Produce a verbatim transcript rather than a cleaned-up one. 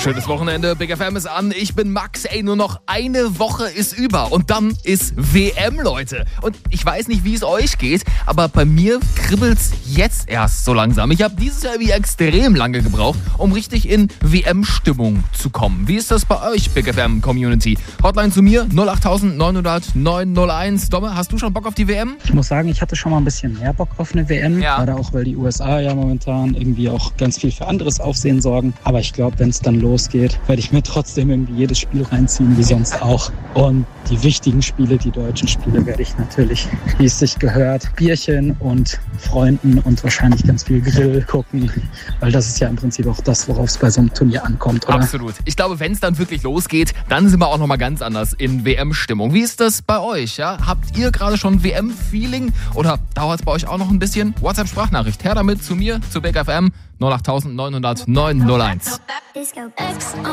Schönes Wochenende, Big F M ist an. Ich bin Max, ey, nur noch eine Woche ist über und dann ist W M, Leute. Und ich weiß nicht, wie es euch geht, aber bei mir kribbelt's jetzt erst so langsam. Ich habe dieses Jahr wie extrem lange gebraucht, um richtig in W M-Stimmung zu kommen. Wie ist das bei euch, Big F M-Community? Hotline zu mir, null acht neun null null neun null eins. Domme, hast du schon Bock auf die W M? Ich muss sagen, ich hatte schon mal ein bisschen mehr Bock auf eine W M. Ja. Gerade auch, weil die U S A ja momentan irgendwie auch ganz viel für anderes Aufsehen sorgen. Aber ich glaube, wenn es dann losgeht, werde ich mir trotzdem irgendwie jedes Spiel reinziehen, wie sonst auch. Und die wichtigen Spiele, die deutschen Spiele, werde ich natürlich, wie es sich gehört, Bierchen und Freunden und wahrscheinlich ganz viel Grill gucken. Weil das ist ja im Prinzip auch das, worauf es bei so einem Turnier ankommt, oder? Absolut. Ich glaube, wenn es dann wirklich losgeht, dann sind wir auch nochmal ganz anders in W M-Stimmung. Wie ist das bei euch? Ja? Habt ihr gerade schon W M-Feeling oder dauert es bei euch auch noch ein bisschen? WhatsApp-Sprachnachricht. Her damit zu mir, zu Big F M null acht neun null null neun null eins.